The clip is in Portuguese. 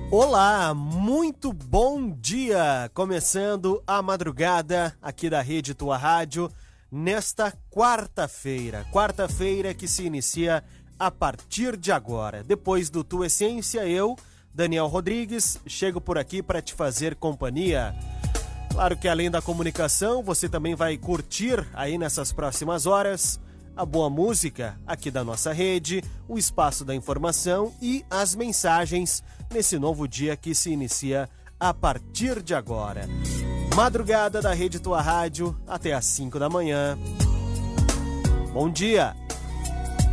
Olá, muito bom dia! Começando a madrugada aqui da Rede Tua Rádio, nesta quarta-feira que se inicia a partir de agora. Depois do Tua Essência, eu, Daniel Rodrigues, chego por aqui para te fazer companhia. Claro que além da comunicação, você também vai curtir aí nessas próximas horas a boa música aqui da nossa rede, o espaço da informação e as mensagens nesse novo dia que se inicia a partir de agora. Madrugada da Rede Tua Rádio até às 5 da manhã. Bom dia!